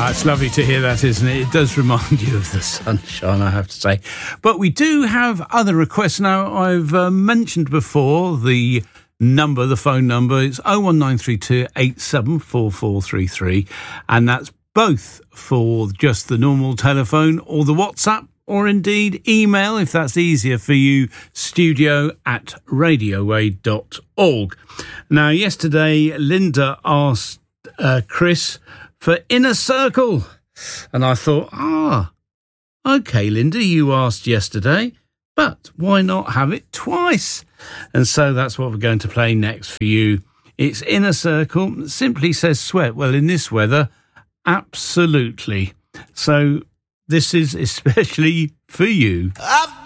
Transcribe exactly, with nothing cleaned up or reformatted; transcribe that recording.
Ah, it's lovely to hear that, isn't it? It does remind you of the sunshine, I have to say. But we do have other requests now. I've uh, mentioned before the number, the phone number. It's oh one nine three two eight seven four four three three. And that's both for just the normal telephone or the WhatsApp, or indeed email, if that's easier for you, studio at radioway dot org. Now, yesterday, Linda asked uh, Chris for Inner Circle. And I thought, ah, OK, Linda, you asked yesterday, but why not have it twice? And so that's what we're going to play next for you. It's Inner Circle. It simply says sweat. Well, in this weather, absolutely. So this is especially for you. I've